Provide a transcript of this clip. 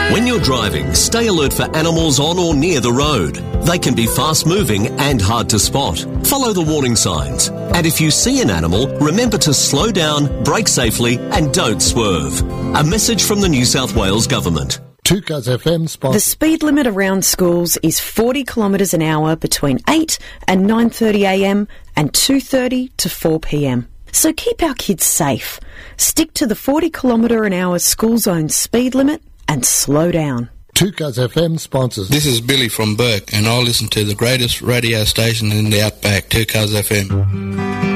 When you're driving, stay alert for animals on or near the road. They can be fast-moving and hard to spot. Follow the warning signs. And if you see an animal, remember to slow down, brake safely and don't swerve. A message from the New South Wales Government. 2Cuz FM sponsor. The speed limit around schools is 40 kilometres an hour between 8 and 9:30am and 2:30 to 4pm. So keep our kids safe. Stick to the 40 kilometre an hour school zone speed limit and slow down. 2Cuz FM sponsors. This is Billy from Burke, and I listen to the greatest radio station in the Outback, 2Cuz FM.